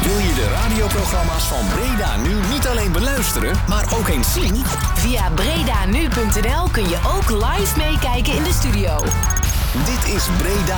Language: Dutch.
Wil je de radioprogramma's van Breda Nu niet alleen beluisteren, maar ook eens zien? Via bredanu.nl kun je ook live meekijken in de studio. Dit is Breda